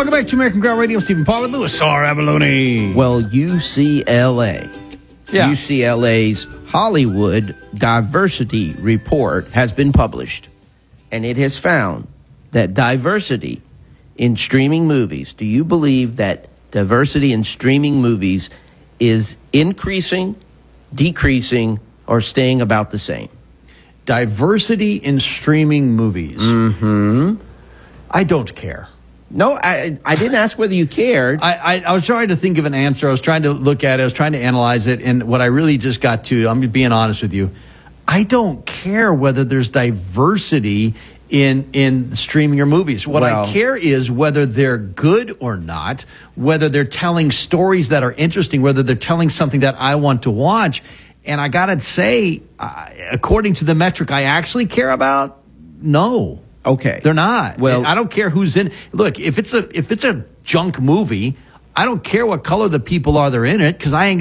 Welcome back to American Ground Radio. Stephen Paul with Louis R. Abalone. Well, UCLA. Yeah. UCLA's Hollywood Diversity Report has been published, and it has found that diversity in streaming movies, do you believe that diversity in streaming movies is increasing, decreasing, or staying about the same? Diversity in streaming movies. Mm-hmm. I don't care. No, I didn't ask whether you cared. I was trying to think of an answer. I was trying to look at it. I was trying to analyze it. And what I really just got to, I'm being honest with you, I don't care whether there's diversity in streaming your movies. What I care is whether they're good or not, whether they're telling stories that are interesting, whether they're telling something that I want to watch. And I got to say, according to the metric I actually care about, no. Okay. They're not. Well, I don't care who's in. Look, if it's a junk movie, I don't care what color the people are that are in it, because I ain't